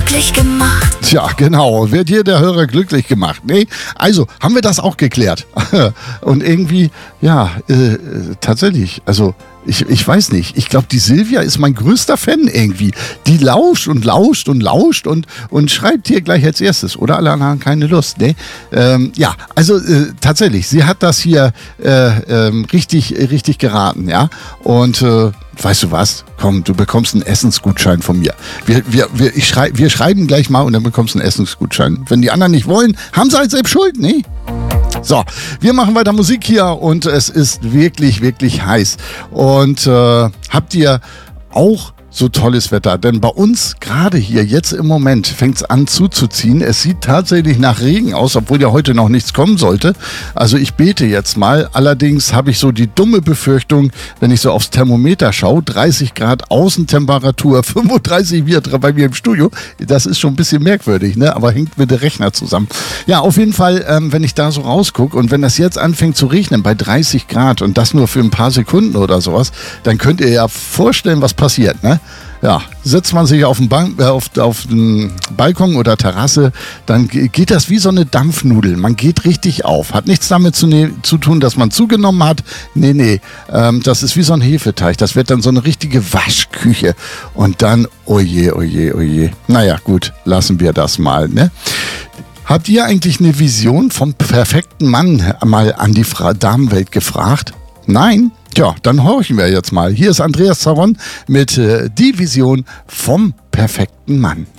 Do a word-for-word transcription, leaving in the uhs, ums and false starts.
glücklich gemacht. Tja, genau. Wird hier der Hörer glücklich gemacht? Nee, also haben wir das auch geklärt. Und irgendwie, ja, äh, tatsächlich, also ich, ich weiß nicht. Ich glaube, die Silvia ist mein größter Fan irgendwie. Die lauscht und lauscht und lauscht und, und schreibt hier gleich als erstes. Oder alle anderen haben keine Lust, ne? Ähm, ja, also äh, tatsächlich, sie hat das hier äh, ähm, richtig, richtig geraten, ja. Und äh, weißt du was? Komm, du bekommst einen Essensgutschein von mir. Wir, wir, wir, ich schrei, wir schreiben gleich mal und dann bekommst du einen Essensgutschein. Wenn die anderen nicht wollen, haben sie halt selbst Schuld, ne? So, wir machen weiter Musik hier und es ist wirklich, wirklich heiß. Und äh, habt ihr auch so tolles Wetter? Denn bei uns, gerade hier, jetzt im Moment, fängt es an zuzuziehen. Es sieht tatsächlich nach Regen aus, obwohl ja heute noch nichts kommen sollte. Also ich bete jetzt mal. Allerdings habe ich so die dumme Befürchtung, wenn ich so aufs Thermometer schaue, dreißig Grad Außentemperatur, fünfunddreißig wir bei mir im Studio. Das ist schon ein bisschen merkwürdig, ne? Aber hängt mit dem Rechner zusammen. Ja, auf jeden Fall, ähm, wenn ich da so rausgucke und wenn das jetzt anfängt zu regnen bei dreißig Grad und das nur für ein paar Sekunden oder sowas, dann könnt ihr ja vorstellen, was passiert, ne? Ja, setzt man sich auf den, Bank, äh, auf, auf den Balkon oder Terrasse, dann geht das wie so eine Dampfnudel. Man geht richtig auf. Hat nichts damit zu, ne- zu tun, dass man zugenommen hat. Nee, nee, ähm, das ist wie so ein Hefeteig. Das wird dann so eine richtige Waschküche. Und dann, oje, oje, oje. Naja, gut, lassen wir das mal, ne? Habt ihr eigentlich eine Vision vom perfekten Mann mal an die Fra- Damenwelt gefragt? Nein? Tja, dann horchen wir jetzt mal. Hier ist Andreas Zaron mit äh, Die Vision vom perfekten Mann.